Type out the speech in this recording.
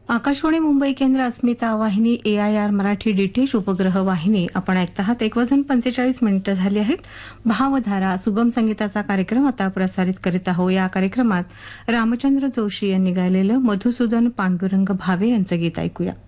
आकाशवाणी मुंबई केंद्र अस्मिता वाहिनी AIR Marathi DTH उपग्रह वाहिनी आपण ऐकत आहात. 1:45 झाली आहेत. भावधारा सुगम संगीताचा कार्यक्रम आता प्रसारित करीत आहोत. या कार्यक्रमात रामचंद्र जोशी यांनी गायलेलं मधुसूदन पांडुरंग भावे यांचं गीत ऐकूया.